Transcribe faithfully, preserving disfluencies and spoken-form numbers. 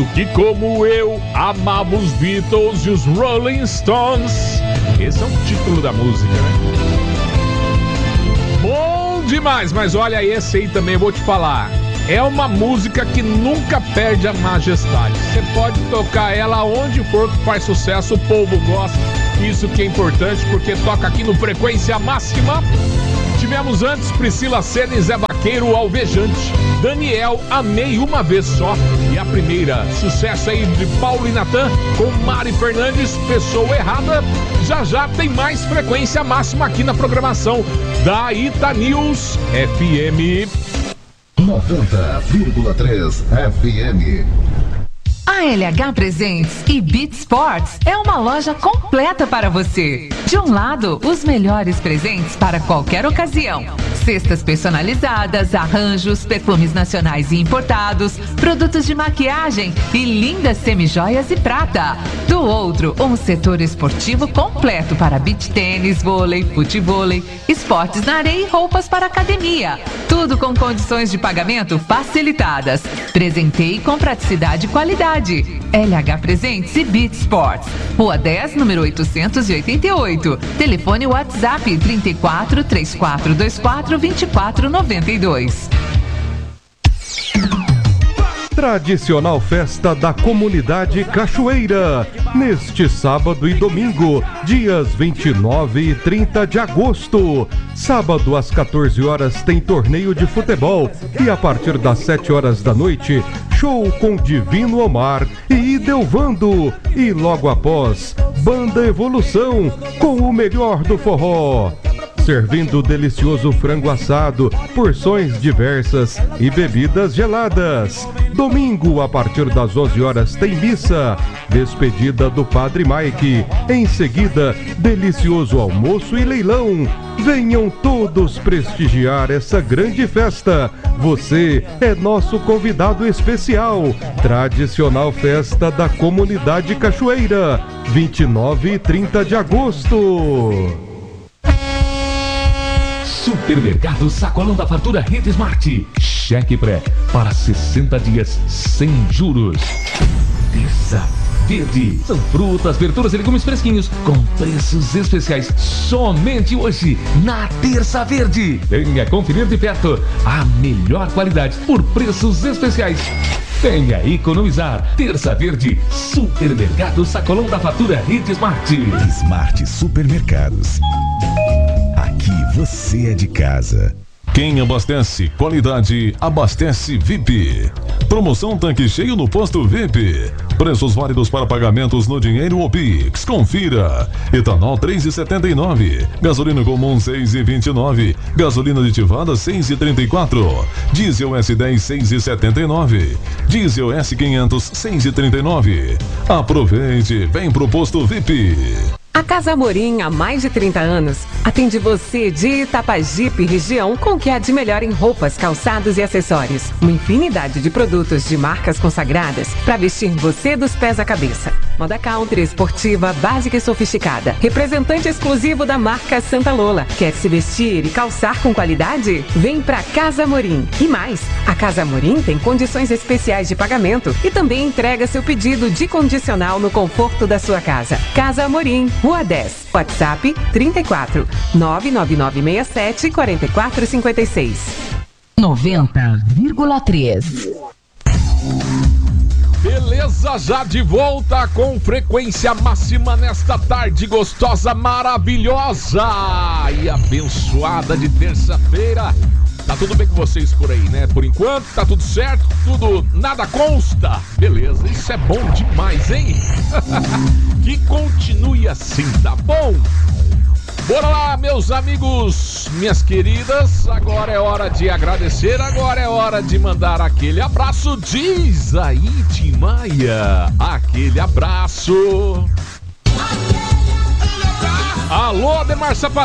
Que como eu amava os Beatles e os Rolling Stones. Esse é o título da música, né? Bom demais, mas olha, esse aí também eu vou te falar. É uma música que nunca perde a majestade. Você pode tocar ela onde for que faz sucesso, o povo gosta. Isso que é importante, porque toca aqui no Frequência Máxima. Tivemos antes Priscila Senna e Zé Vaqueiro, Alvejante. Daniel, Amei Uma Vez Só. E a primeira, sucesso aí de Paulo e Natan com Mari Fernandes, Pessoa Errada. Já já tem mais Frequência Máxima aqui na programação da Ita News F M. noventa vírgula três F M. A L H Presentes e Beat Sports é uma loja completa para você. De um lado, os melhores presentes para qualquer ocasião. Cestas personalizadas, arranjos, perfumes nacionais e importados, produtos de maquiagem e lindas semijoias e prata. Do outro, um setor esportivo completo para beach tênis, vôlei, futevôlei, esportes na areia e roupas para academia. Tudo com condições de pagamento facilitadas. Presenteie com praticidade e qualidade. L H Presentes e Beat Sports. Rua dez, número oitocentos e oitenta e oito. Telefone WhatsApp trinta e quatro, trinta e quatro vinte e quatro, vinte e quatro noventa e dois. Tradicional festa da comunidade Cachoeira, neste sábado e domingo, dias vinte e nove e trinta de agosto. Sábado às quatorze horas tem torneio de futebol e a partir das sete horas da noite, show com Divino Omar e Idelvando. E logo após, Banda Evolução com o melhor do forró. Servindo delicioso frango assado, porções diversas e bebidas geladas. Domingo, a partir das onze horas, tem missa. Despedida do Padre Mike. Em seguida, delicioso almoço e leilão. Venham todos prestigiar essa grande festa. Você é nosso convidado especial. Tradicional festa da comunidade Cachoeira, vinte e nove e trinta de agosto. Supermercado Sacolão da Fartura Rede Smart. Cheque pré para sessenta dias sem juros. Terça Verde. São frutas, verduras e legumes fresquinhos com preços especiais somente hoje na Terça Verde. Venha conferir de perto a melhor qualidade por preços especiais. Venha economizar. Terça Verde. Supermercado Sacolão da Fartura Rede Smart. Smart Supermercados. Aqui você é de casa. Quem abastece qualidade, abastece V I P. Promoção tanque cheio no posto V I P. Preços válidos para pagamentos no dinheiro ou Pix. Confira. Etanol três reais e setenta e nove centavos. Gasolina comum seis reais e vinte e nove centavos. Gasolina aditivada seis reais e trinta e quatro centavos. Diesel S dez seis reais e setenta e nove centavos. Diesel S quinhentos seis reais e trinta e nove centavos. Aproveite, vem pro posto V I P. A Casa Amorim, há mais de trinta anos, atende você de Itapajipe, região, com o que há de melhor em roupas, calçados e acessórios. Uma infinidade de produtos de marcas consagradas para vestir você dos pés à cabeça. Moda country, esportiva, básica e sofisticada. Representante exclusivo da marca Santa Lola. Quer se vestir e calçar com qualidade? Vem pra Casa Amorim. E mais, a Casa Amorim tem condições especiais de pagamento e também entrega seu pedido de condicional no conforto da sua casa. Casa Amorim, Rua dez, WhatsApp trinta e quatro, nove nove nove seis sete, quatro quatro cinco seis. noventa vírgula três. Beleza, já de volta com Frequência Máxima nesta tarde gostosa, maravilhosa e abençoada de terça-feira. Tá tudo bem com vocês por aí, né? Por enquanto, tá tudo certo, tudo, nada consta. Beleza, isso é bom demais, hein? Que continue assim, tá bom? Bora lá, meus amigos, minhas queridas. Agora é hora de agradecer, agora é hora de mandar aquele abraço. Diz aí, Tim Maia, aquele abraço. Alô, Ademar Sapato.